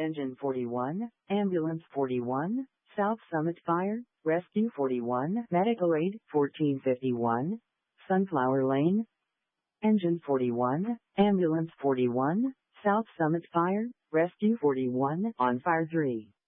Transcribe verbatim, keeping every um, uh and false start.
Engine forty-one, Ambulance forty-one, South Summit Fire, Rescue forty-one, Medical Aid fourteen fifty-one, Sunflower Lane. Engine forty-one, Ambulance forty-one, South Summit Fire, Rescue forty-one, on Fire three.